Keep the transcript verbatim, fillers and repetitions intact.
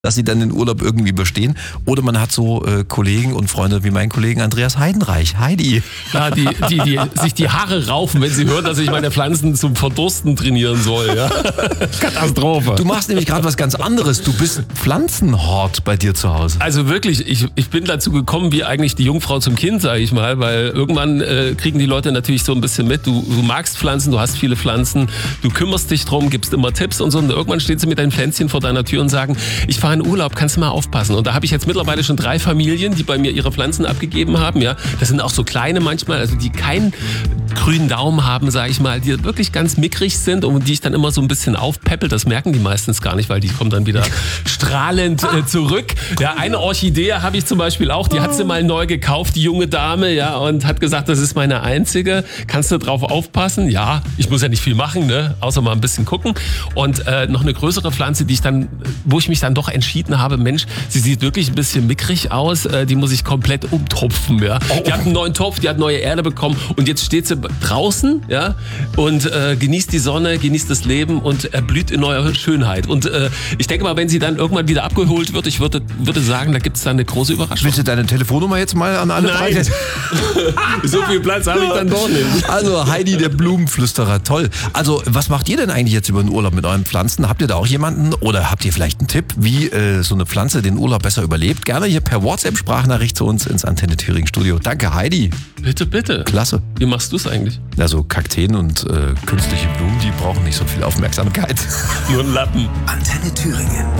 dass sie dann den Urlaub irgendwie überstehen. Oder man hat so äh, Kollegen und Freunde wie mein Kollegen Andreas Heidenreich. Heidi. Ja, die, die, die sich die Haare raufen, wenn sie hören, dass ich meine Pflanzen zum Verdursten trainieren soll. Ja? Katastrophe. Du machst nämlich gerade was ganz anderes. Du bist Pflanzenhort bei dir zu Hause. Also wirklich, ich, ich bin dazu gekommen, wie eigentlich die Jungfrau zum Kind, sage ich mal, weil irgendwann äh, kriegen die Leute natürlich so ein bisschen mit. Du, du magst Pflanzen, du hast viele Pflanzen, du kümmerst dich drum, gibst immer Tipps und so. Und irgendwann stehen sie mit deinen Pflänzchen vor deiner Tür und sagen, ich fahre in Urlaub, kannst du mal aufpassen. Und da habe ich jetzt mittlerweile schon drei Familien, die bei mir ihre Pflanzen abgegeben haben. Ja, das sind auch so kleine manchmal, also die keinen grünen Daumen haben, sage ich mal, die wirklich ganz mickrig sind und die ich dann immer so ein bisschen aufpeppel. Das merken die meistens gar nicht, weil die kommen dann wieder strahlend äh, zurück. Ja, eine Orchidee habe ich zum Beispiel auch, die hat sie mal neu gekauft, die junge Dame, ja, und hat gesagt, das ist meine einzige. Kannst du drauf aufpassen? Ja, ich muss ja nicht viel machen, ne, außer mal ein bisschen gucken. Und äh, noch eine größere Pflanze, die ich dann, wo ich mich dann doch entschieden habe, Mensch, sie sieht wirklich ein bisschen mickrig aus, äh, die muss ich komplett umtopfen, ja. Die hat einen neuen Topf, die hat neue Erde bekommen und jetzt steht sie draußen, ja, und äh, genießt die Sonne, genießt das Leben und erblüht in neuer Schönheit. Und äh, ich denke mal, wenn sie dann irgendwann wieder abgeholt wird, ich würde, würde sagen, da gibt es dann eine große Überraschung. Willst du deine Telefonnummer jetzt mal an alle Nein. So viel Platz habe ich dann doch nicht. Also Heidi, der Blumenflüsterer, toll. Also was macht ihr denn eigentlich jetzt über den Urlaub mit euren Pflanzen? Habt ihr da auch jemanden oder habt ihr vielleicht einen Tipp, wie äh, so eine Pflanze den Urlaub besser überlebt? Gerne hier per WhatsApp-Sprachnachricht zu uns ins Antenne Thüringen Studio. Danke Heidi. Bitte, bitte. Klasse. Wie machst du es eigentlich? Also Kakteen und äh, künstliche Blumen, die brauchen nicht so viel Aufmerksamkeit. Nur ein Lappen. Antenne Thüringen.